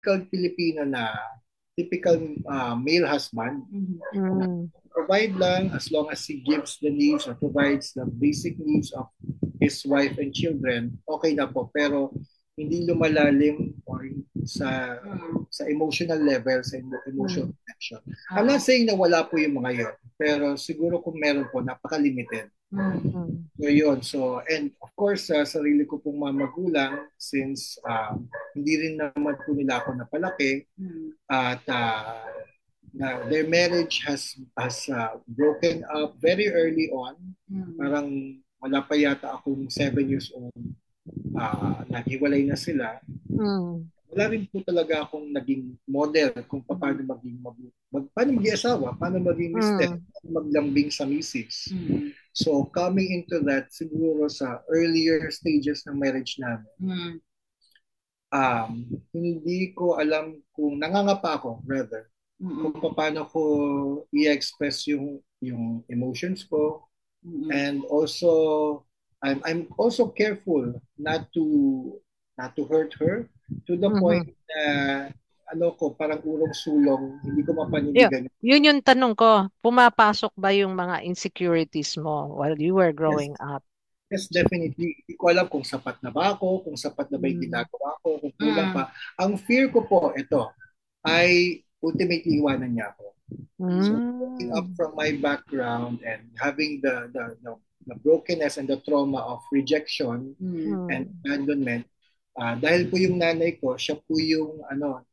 Filipino na typical male husband. Mm. Provide lang as long as he gives the needs or provides the basic needs of his wife and children, okay na po. Pero hindi lumalalim or sa emotional level, sa emotional Mm. connection. I'm not saying na wala po yung mga yun, pero siguro kung meron po, napaka-limited. Mm. So yun, so and of course sa sarili ko pong mga magulang since hindi rin naman po nila ako napalaki at na their marriage has broken up very early on. Parang wala pa yata akong 7 years old, naghiwalay na sila. Mm. Wala rin po talaga akong naging model kung paano paano maging asawa, paano maging mister, Mm. paano maglambing sa misis. So coming into that siguro sa earlier stages ng marriage namin, hindi ko alam kung nangangapa ako rather kung paano ko i-express yung emotions ko. And also I'm also careful not to hurt her to the point Mhm. na ano ko parang urong sulong hindi ko Yun, mapanindigan. yun yung tanong ko. Pumapasok ba yung mga insecurities mo while you were Yes, growing up? yes, definitely. Hindi ko alam kung sapat na ba ako, kung sapat na ba yung Mm. ginagawa ko, kung kulang pa. Ang fear ko po, ito, ay ultimately iwanan niya ako. So growing up Mm. from my background and having the brokenness and the trauma of rejection and Mm. abandonment, dahil po yung nanay ko, siya po yung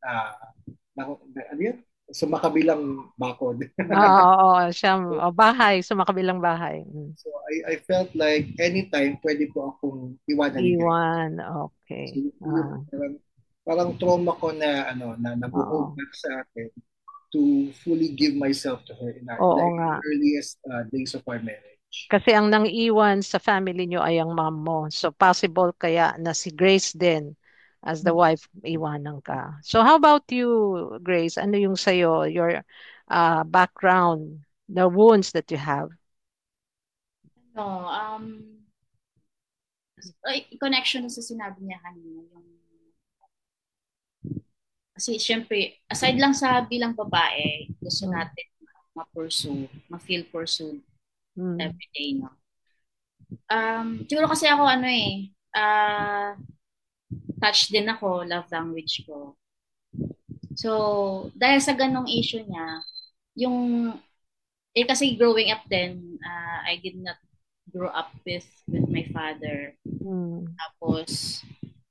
ano yun? Sumakabilang bakod. Oo, oo, siya, bahay, sa makabilang bahay. Mm. So I felt like anytime pwede po akong iwanan ni Grace. Iwan, So okay. yun po yung parang trauma ko na na nag-hold Oo. back sa akin to fully give myself to her in the Oo nga. earliest days of our marriage. Kasi ang nang-iwan sa family nyo ay ang mom mo. So possible kaya na si Grace din as the wife, iwanan ka. So how about you, Grace? Ano yung sa'yo, your background, the wounds that you have? No, connection sa sinabi niya kanina, yung kasi syempre, aside lang sa bilang babae, gusto Mm. natin ma-pursue, ma-feel pursued Mm. every day, no? Siguro kasi ako touch din ako, love language ko. So, dahil sa ganong issue niya, yung, kasi growing up then, I did not grow up with my father. Mm. Tapos,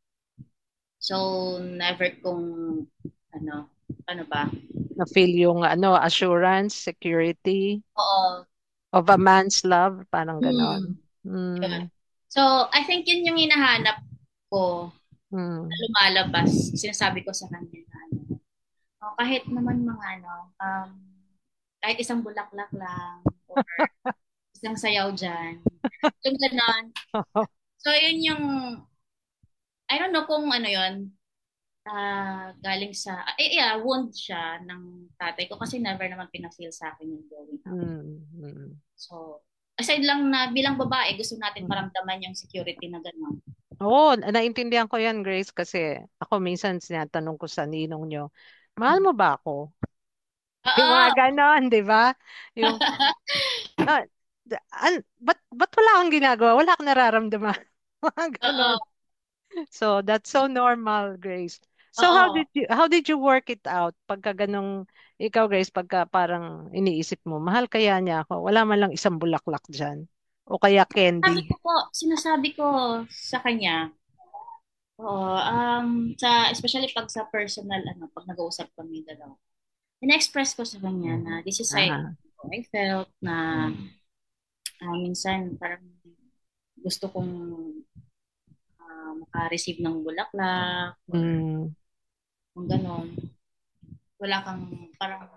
so, never kong, ano ba? Na-feel yung assurance, security Oo. of a man's love, parang ganon. Hmm. Yun. Mm. So, I think yun yung hinahanap ko na Mm. lumalabas. Sinasabi ko sa kanya na kahit naman mga kahit isang bulaklak lang or isang sayaw dyan. Yung ganon. So, yun yung, I don't know kung ano yun, galing sa, yeah, wound siya ng tatay ko kasi never naman pinafeel sa akin yung growing up. Mm. Mm. So, aside lang na bilang babae, gusto natin Mm. paramdaman yung security na gano'n. Oo, naintindihan ko yan, Grace, kasi ako minsan sinatanong ko sa ninong nyo, mahal mo ba ako? Yung mga Oo! ganon, di ba? Yung, ah, ba't wala akong ginagawa? Wala akong nararamdaman. Mga ganon. Oo! So, that's so normal, Grace. So, Oo! how did you work it out? Pagka ganong, ikaw, Grace, pagka parang iniisip mo, mahal kaya niya ako? Wala man lang isang bulaklak dyan. O kaya candy. Sinasabi ko sa kanya, oo, especially pag sa personal, pag nag-uusap kami dalawa, ina-express ko sa kanya na this is Ah. how I felt na minsan parang gusto kong maka-receive ng bulaklak or Mm. kung ganon. Wala kang parang,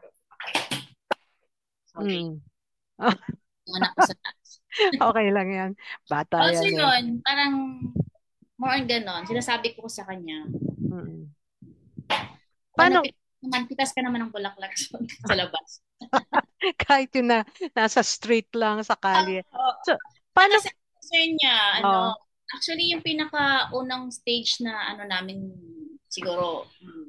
sorry, Mm. yung anak ko sa taas. Okay lang yan. Bata Also yan eh. yun, parang more on ganon. Sinasabi ko sa kanya, Mm. ano, Paano, pitas ka naman ng bulaklak sa labas. kahit yun na nasa street lang, sa kalye. Oo. So, paano, Kasi concern niya, oh, actually yung pinaka-unang stage na namin siguro